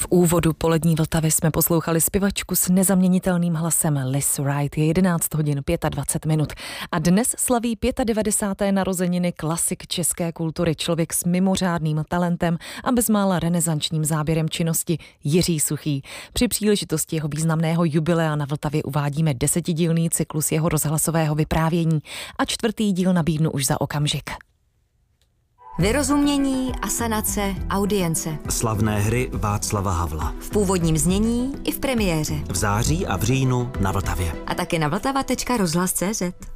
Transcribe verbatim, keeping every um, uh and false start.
V úvodu Polední Vltavy jsme poslouchali zpěvačku s nezaměnitelným hlasem Liz Wright. Je jedenáct hodin dvacet pět minut. A dnes slaví devadesáté páté narozeniny klasik české kultury, člověk s mimořádným talentem a bezmála renesančním záběrem činnosti Jiří Suchý. Při příležitosti jeho významného jubilea na Vltavě uvádíme desetidílný cyklus jeho rozhlasového vyprávění a čtvrtý díl nabídnu už za okamžik. Vyrozumění, asanace, audience. Slavné hry Václava Havla. V původním znění i v premiéře. V září a v říjnu na Vltavě. A taky na vltava tečka rozhlas tečka cé zet.